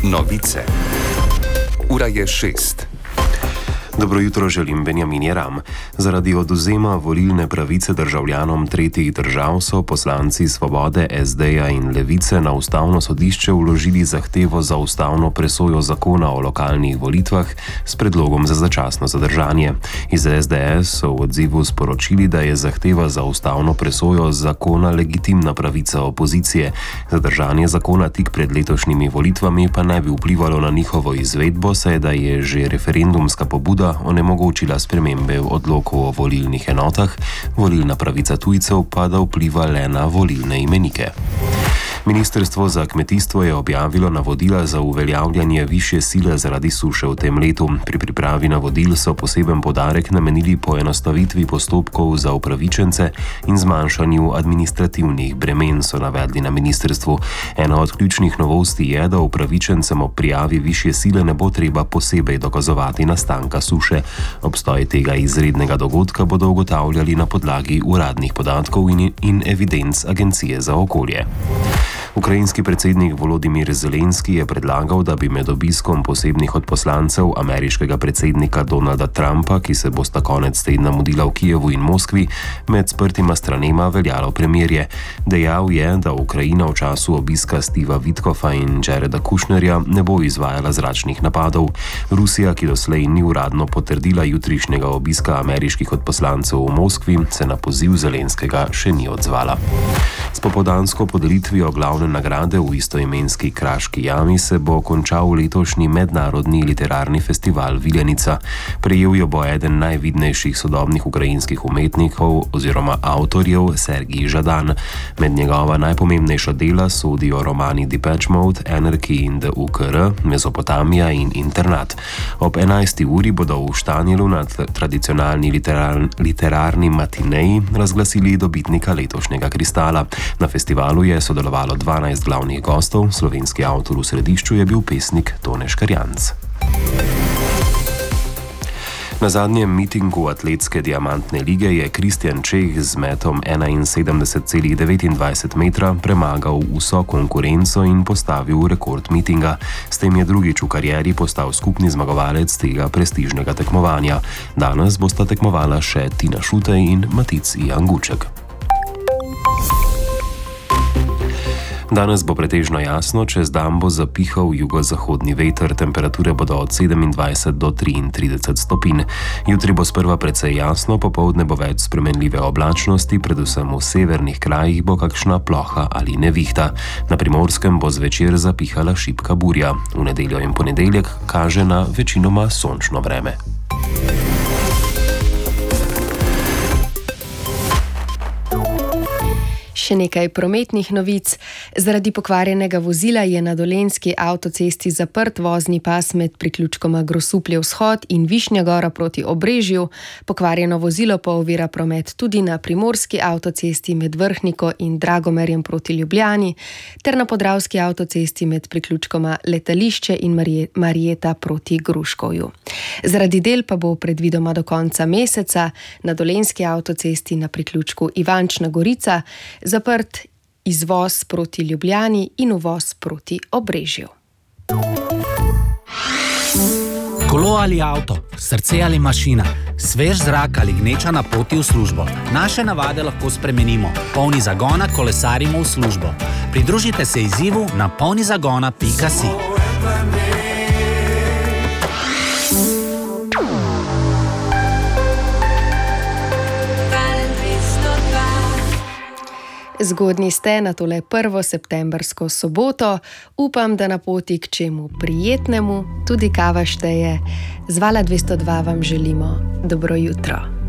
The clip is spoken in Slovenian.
Novice. Ura je 6. Dobro jutro želim, Benjamin Jeram. Zaradi odvzema volilne pravice državljanom tretjih držav so poslanci Svobode, SD-ja in Levice na ustavno sodišče vložili zahtevo za ustavno presojo zakona o lokalnih volitvah s predlogom za začasno zadržanje. Iz SDS so v odzivu sporočili, da je zahteva za ustavno presojo zakona legitimna pravica opozicije. Zadržanje zakona tik pred letošnjimi volitvami pa ne bi vplivalo na njihovo izvedbo, saj da je že referendumska pobuda onemogočila spremembe odlokov o volilnih enotah, volilna pravica tujcev pa da vpliva le na volilne imenike. Ministrstvo za kmetijstvo je objavilo navodila za uveljavljanje višje sile zaradi suše v tem letu. Pri pripravi navodil so poseben poudarek namenili poenostavitvi postopkov za upravičence in zmanjšanju administrativnih bremen, so navedli na ministrstvu. Ena od ključnih novosti je, da upravičencem ob prijavi višje sile ne bo treba posebej dokazovati nastanka suše. Obstoj tega izrednega dogodka bodo ugotavljali na podlagi uradnih podatkov in evidenc Agencije za okolje. Ukrajinski predsednik Volodimir Zelenski je predlagal, da bi med obiskom posebnih odposlancev ameriškega predsednika Donalda Trumpa, ki se bosta konec tedna mudila v Kijevu in Moskvi, med sprtima stranema veljalo premirje. Dejal je, da Ukrajina v času obiska Steva Witkoffa in Jareda Kushnerja ne bo izvajala zračnih napadov. Rusija, ki doslej ni uradno potrdila jutrišnjega obiska ameriških odposlancev v Moskvi, se na poziv Zelenskega še ni odzvala. S popoldansko podelitvijo glavne nagrade v istoimenski Kraški jami se bo končal letošnji mednarodni literarni festival Viljenica. Prejel jo bo eden najvidnejših sodobnih ukrajinskih umetnikov oziroma avtorjev Sergij Žadan. Med njegova najpomembnejša dela sodijo romani Depeche Mode, Anarchy in the UKR, Mezopotamija in Internat. Ob 11. uri bodo v Štanjelu na tradicionalni literarni matineji razglasili dobitnika letošnjega kristala. Na festivalu je sodelovalo 12 glavnih gostov, slovenski avtor v središču je bil pesnik Tone Škarjanc. Na zadnjem mitingu atletske diamantne lige je Kristjan Čeh z metom 71,29 metra premagal vso konkurenco in postavil rekord mitinga. S tem je drugič v karieri postal skupni zmagovalec tega prestižnega tekmovanja. Danes bosta tekmovala še Tina Šutej in Matic Janguček. Danes bo pretežno jasno, čez dan bo zapihal jugozahodni veter, temperature bodo od 27 do 33 stopinj. Jutri bo sprva precej jasno, popoldne bo več spremenljive oblačnosti, predvsem v severnih krajih bo kakšna ploha ali nevihta. Na Primorskem bo zvečer zapihala šibka burja. V nedeljo in ponedeljek kaže na večinoma sončno vreme. Še nekaj prometnih novic. Zaradi pokvarjenega vozila je na dolenjski avtocesti zaprt vozni pas med priključkoma Grosuplje vzhod in Višnja Gora proti Obrežju. Pokvarjeno vozilo pa ovira promet tudi na primorski avtocesti med Vrhniko in Dragomerjem proti Ljubljani ter na podravski avtocesti med priključkoma Letališče in Marjeta proti Gruškovju. Zaradi del pa bo predvidoma do konca meseca na dolenjski avtocesti na priključku Ivančna Gorica zaprt izvoz proti Ljubljani in uvoz proti Obrežju. Kolo ali avto, srce ali mašina, svež zrak ali gneča na poti v službo. Naše navade lahko spremenimo. Polni zagona kolesarimo v službo. Pridružite se izzivu na polnizagona.si. Zgodni ste na tole 1. septembrsko soboto. Upam, da na poti k čemu prijetnemu tudi kava šteje. Z Vala 202 vam želimo dobro jutro.